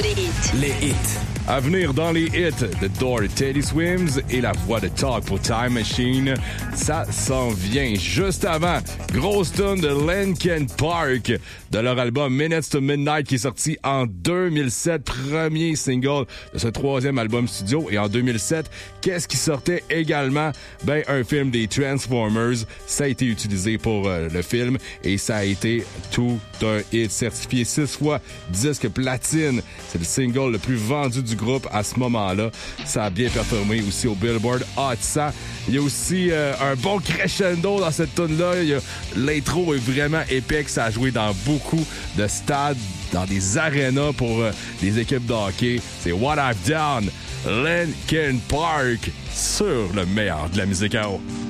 Les hits. À venir dans les hits, The Door de Teddy Swims et la voix de Talk pour Time Machine, ça s'en vient. Juste avant, grosse tune de Linkin Park de leur album Minutes to Midnight qui est sorti en 2007, premier single de ce troisième album studio. Et en 2007, qu'est-ce qui sortait également? Ben, un film des Transformers. Ça a été utilisé pour le film et ça a été tout un hit, certifié 6 fois disque platine. C'est le single le plus vendu du groupe à ce moment-là. Ça a bien performé aussi au Billboard Hot 100. Il y a aussi un bon crescendo dans cette tune-là. L'intro est vraiment épique. Ça a joué dans beaucoup de stades, dans des arénas pour des équipes de hockey. C'est What I've Done, Linkin Park, sur le meilleur de la musique à eau.